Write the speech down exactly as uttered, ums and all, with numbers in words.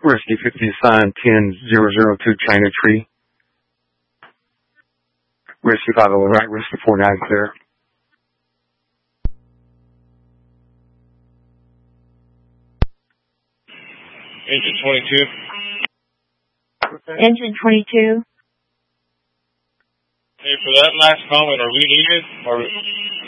Whiskey fifty Sun ten zero zero two China Tree. Whiskey five oh right, Whiskey four nine clear. Engine twenty-two. Engine twenty-two. Hey, for that last comment, are we needed? Or